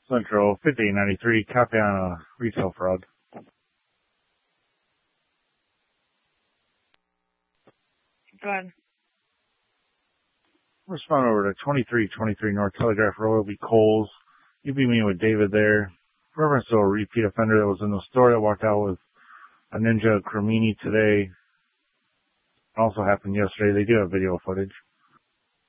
Central 5893, copy on a retail fraud. Go ahead. Respond over to 2323 North Telegraph Road, be Coles. You'll be meeting with David there. Reference to a repeat offender that was in the store that walked out with a Ninja Cremini today. Also happened yesterday. They do have video footage.